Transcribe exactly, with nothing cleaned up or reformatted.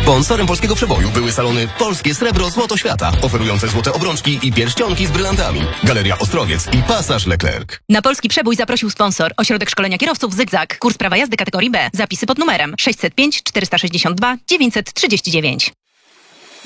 Sponsorem Polskiego Przeboju były salony Polskie Srebro Złoto Świata, oferujące złote obrączki i pierścionki z brylantami. Galeria Ostrowiec i Pasaż Leclerc. Na Polski Przebój zaprosił sponsor. Ośrodek Szkolenia Kierowców Zygzak. Kurs prawa jazdy kategorii B. Zapisy pod numerem sześćset pięć czterysta sześćdziesiąt dwa dziewięćset trzydzieści dziewięć.